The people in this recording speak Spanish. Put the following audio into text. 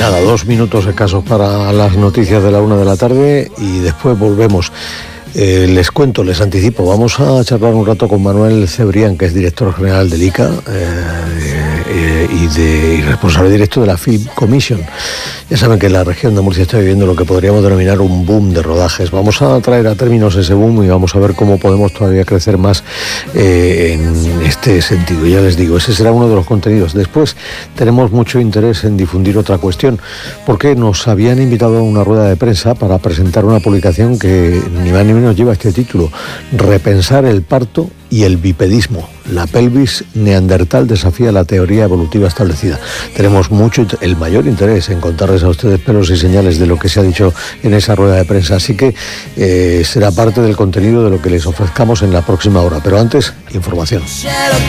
Nada, 2 minutos escasos para las noticias de la 1 de la tarde y después volvemos. Les cuento, les anticipo, vamos a charlar un rato con Manuel Cebrián, que es director general del ICA y responsable directo de la Film Commission. Ya saben que la región de Murcia está viviendo lo que podríamos denominar un boom de rodajes. Vamos a traer a términos ese boom y vamos a ver cómo podemos todavía crecer más en este sentido. Ya les digo, ese será uno de los contenidos. Después tenemos mucho interés en difundir otra cuestión, porque nos habían invitado a una rueda de prensa para presentar una publicación que ni más ni menos lleva este título: Repensar el parto y el bipedismo. La pelvis neandertal desafía la teoría evolutiva establecida. Tenemos el mayor interés en contarles a ustedes pelos y señales de lo que se ha dicho en esa rueda de prensa, así que será parte del contenido de lo que les ofrezcamos en la próxima hora. Pero antes, información.